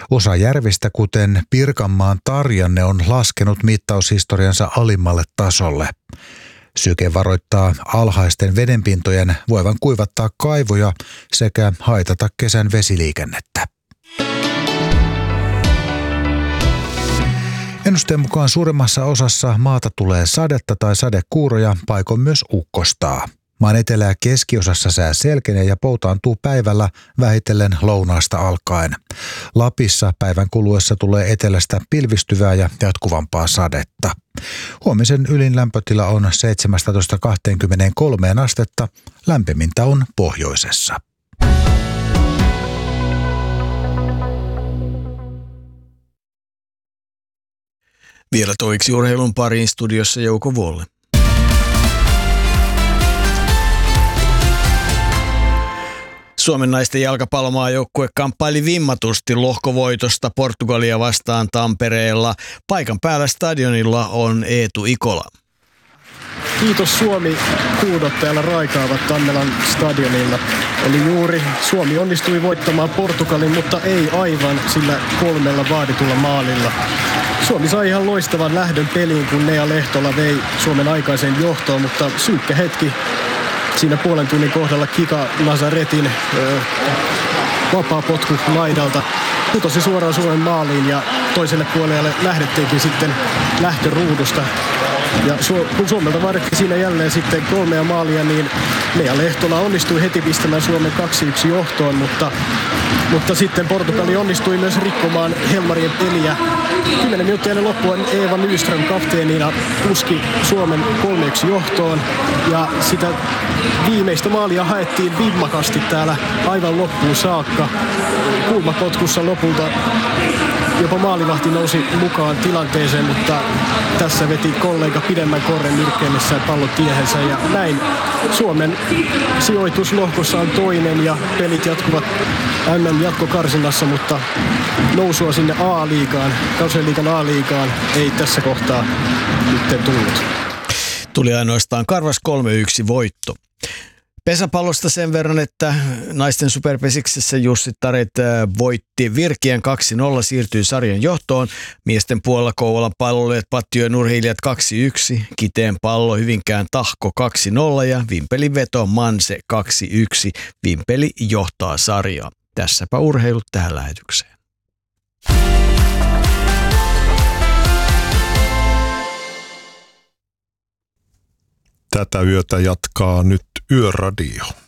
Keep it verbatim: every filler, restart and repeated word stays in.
Osa järvistä, kuten Pirkanmaan Tarjanne, on laskenut mittaushistoriansa alimmalle tasolle. Syke varoittaa alhaisten vedenpintojen voivan kuivattaa kaivoja sekä haitata kesän vesiliikennettä. Ennusteen mukaan suuremmassa osassa maata tulee sadetta tai sadekuuroja, paikoin myös ukkostaa. Maan etelä- ja keskiosassa sää selkenee ja poutaantuu päivällä vähitellen lounaasta alkaen. Lapissa päivän kuluessa tulee etelästä pilvistyvää ja jatkuvampaa sadetta. Huomisen ylin lämpötila on seitsemästätoista kaksikymmentäkolme astetta, lämpimintä on pohjoisessa. Vielä toiksi urheilun pariin, studiossa Jouko Vuolle. Suomen naisten jalkapallomaajoukkue kamppaili vimmatusti lohkovoitosta Portugalia vastaan Tampereella. Paikan päällä stadionilla on Eetu Ikola. Kiitos Suomi, huudot täällä raikaavat Tammelan stadionilla. Eli juuri Suomi onnistui voittamaan Portugalin, mutta ei aivan sillä kolmella vaaditulla maalilla. Suomi sai ihan loistavan lähdön peliin, kun Nea Lehtola vei Suomen aikaiseen johtoon, mutta synkkä hetki siinä puolen tunnin kohdalla Kika Nazaretin ö, vapaa potku laidalta putosi suoraan Suomen maaliin ja toiselle puolelle lähdettiinkin sitten lähtöruudusta. Ja kun Suomelta vaadittiin siinä jälleen sitten kolmea maalia, niin Nea Lehtola onnistui heti pistämään Suomen kaksi yksi johtoon, mutta, mutta sitten Portugali onnistui myös rikkomaan Helmarien peliä. Kymmenen minuuttia ennen loppua Eeva Nyström kapteenina puski Suomen kolme yksi johtoon ja sitä viimeistä maalia haettiin vimmakasti täällä aivan loppuun saakka. Kulmapotkussa lopulta jopa maalivahti nousi mukaan tilanteeseen, mutta tässä veti kollega pidemmän korren nyrkkeellessään pallon tiehensä ja näin Suomen sijoitus lohkossa on toinen ja pelit jatkuvat M M-jatkokarsinnassa, mutta nousua sinne A-liigaan, Kausioliigan A-liigaan ei tässä kohtaa nyt tullut. Tuli ainoastaan karvas kolme yksi voitto. Pesäpallosta sen verran, että naisten superpesiksessä Jussi Taret voitti Virkien kaksi nolla, siirtyi sarjan johtoon. Miesten puolella Kouvolan Palloliet, Pattijoen Urheilijat kaksi yksi, Kiteen Pallo, Hyvinkään Tahko kaksi nolla ja Vimpelin Veto Manse kaksi yksi. Vimpeli johtaa sarjaa. Tässäpä urheilut tähän lähetykseen. Tätä yötä jatkaa nyt Yöradio.